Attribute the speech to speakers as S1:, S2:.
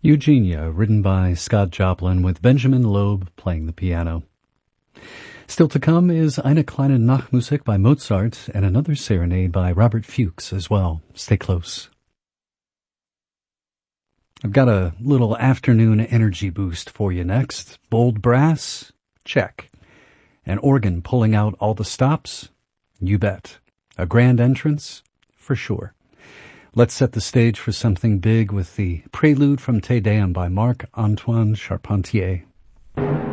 S1: Eugenia, written by Scott Joplin, with Benjamin Loeb playing the piano. Still to come is Eine kleine Nachtmusik by Mozart and another serenade by Robert Fuchs as well. Stay close. I've got a little afternoon energy boost for you next. Bold brass? Check. An organ pulling out all the stops? You bet. A grand entrance? For sure. Let's set the stage for something big with the Prelude from Te Deum by Marc-Antoine Charpentier.